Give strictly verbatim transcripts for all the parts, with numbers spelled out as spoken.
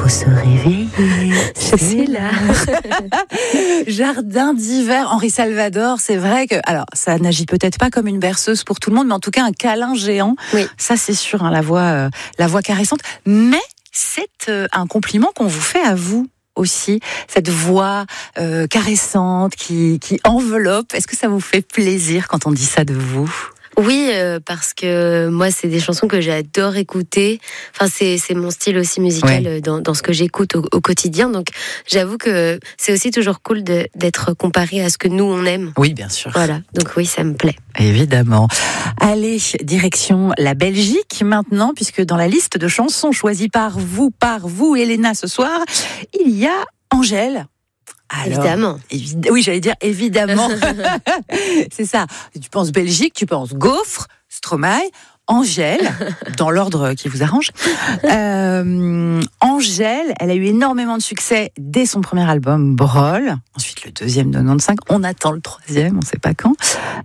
faut se réveiller. C'est là. Jardin d'hiver, Henri Salvador, c'est vrai que, alors, ça n'agit peut-être pas comme une berceuse pour tout le monde, mais en tout cas, un câlin géant. Oui. Ça, c'est sûr, hein, la voix, euh, la voix caressante. Mais c'est euh, un compliment qu'on vous fait à vous aussi, cette voix euh, caressante qui, qui enveloppe. Est-ce que ça vous fait plaisir quand on dit ça de vous ? Oui, euh, parce que moi, c'est des chansons que j'adore écouter. Enfin, c'est, c'est mon style aussi musical ouais. dans, dans ce que j'écoute au, au quotidien. Donc, j'avoue que c'est aussi toujours cool de, d'être comparé à ce que nous, on aime. Oui, bien sûr. Voilà, donc oui, ça me plaît. Évidemment. Allez, direction la Belgique maintenant, puisque dans la liste de chansons choisies par vous, par vous, Elena, ce soir, il y a Angèle. Alors, évidemment. Évi- oui, j'allais dire évidemment. C'est ça. Tu penses Belgique, tu penses gaufre, Stromae, Angèle, dans l'ordre qui vous arrange. Euh, Angèle, elle a eu énormément de succès dès son premier album, Brol. Ensuite, le deuxième de quatre-vingt-quinze. On attend le troisième, on ne sait pas quand.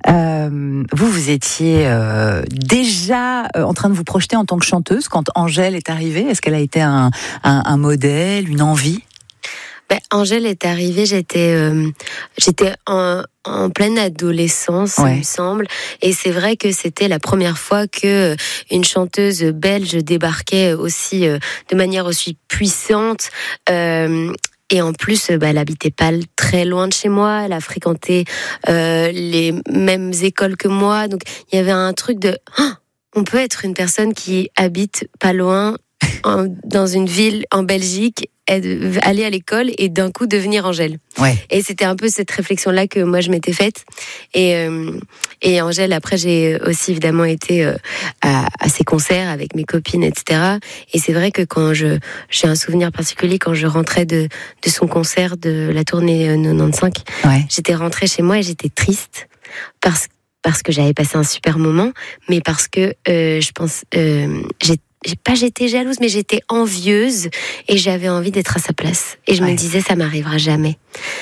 Euh, vous, vous étiez euh, déjà euh, en train de vous projeter en tant que chanteuse quand Angèle est arrivée. Est-ce qu'elle a été un, un, un modèle, une envie ? Ben, Angèle est arrivée, j'étais, euh, j'étais en, en pleine adolescence, ouais. il me semble, et c'est vrai que c'était la première fois que une chanteuse belge débarquait aussi euh, de manière aussi puissante. Euh, Et en plus, bah, elle habitait pas très loin de chez moi. Elle a fréquenté euh, les mêmes écoles que moi, donc il y avait un truc de, oh, on peut être une personne qui habite pas loin en, dans une ville en Belgique, aller à l'école et d'un coup devenir Angèle. Ouais. Et c'était un peu cette réflexion-là que moi je m'étais faite. Et, euh, et Angèle, après, j'ai aussi évidemment été euh, à, à ses concerts avec mes copines, et cetera. Et c'est vrai que quand je, j'ai un souvenir particulier quand je rentrais de, de son concert de la tournée quatre-vingt-quinze, ouais. j'étais rentrée chez moi et j'étais triste parce, parce que j'avais passé un super moment, mais parce que euh, je pense, euh, j'ai J'ai pas j'étais jalouse, mais j'étais envieuse et j'avais envie d'être à sa place. Et je ouais. me disais, ça m'arrivera jamais.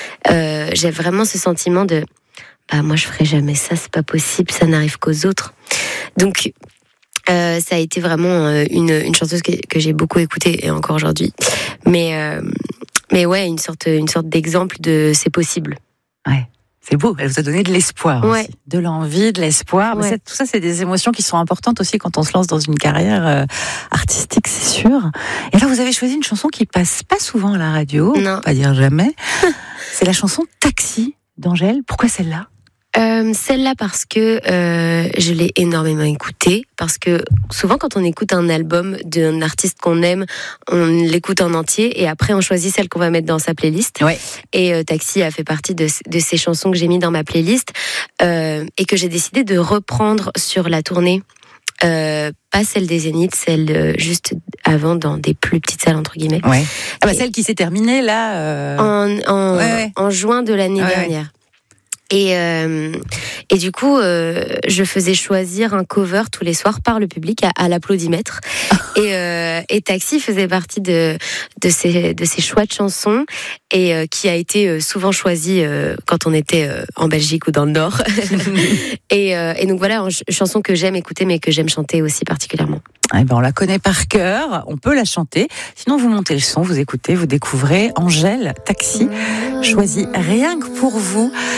Euh, j'ai vraiment ce sentiment de, bah moi je ferai jamais ça, c'est pas possible, ça n'arrive qu'aux autres. Donc euh, ça a été vraiment une, une chanteuse que, que j'ai beaucoup écoutée et encore aujourd'hui. Mais euh, mais ouais, une sorte une sorte d'exemple de c'est possible. Ouais. C'est beau, elle vous a donné de l'espoir ouais. aussi, de l'envie, de l'espoir. Ouais. Mais c'est, tout ça, c'est des émotions qui sont importantes aussi quand on se lance dans une carrière euh, artistique, c'est sûr. Et là, vous avez choisi une chanson qui passe pas souvent à la radio, non. pas dire jamais. C'est la chanson Taxi d'Angèle. Pourquoi celle-là ? Euh, celle-là parce que euh, je l'ai énormément écoutée, parce que souvent quand on écoute un album d'un artiste qu'on aime, on l'écoute en entier et après on choisit celle qu'on va mettre dans sa playlist. Ouais. Et euh, Taxi a fait partie de, de ces chansons que j'ai mis dans ma playlist euh, et que j'ai décidé de reprendre sur la tournée. Euh, pas celle des Zéniths, celle euh, juste avant dans des plus petites salles entre guillemets. Ouais. Ah bah et celle qui s'est terminée là. Euh... En, en, ouais, ouais. en juin de l'année ouais, dernière. Ouais. Et, euh, et du coup, euh, je faisais choisir un cover tous les soirs par le public à, à l'applaudimètre. et, euh, et Taxi faisait partie de, de, ces, de ces choix de chansons et euh, qui a été souvent choisi euh, quand on était euh, en Belgique ou dans le Nord. et, euh, et donc voilà, une chanson que j'aime écouter mais que j'aime chanter aussi particulièrement. Eh ben, on la connaît par cœur, on peut la chanter. Sinon, vous montez le son, vous écoutez, vous découvrez Angèle, Taxi, choisi rien que pour vous.